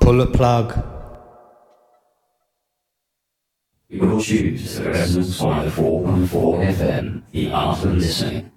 Pull the plug. Your shoes to Resonance 104.4 FM, the art of listening.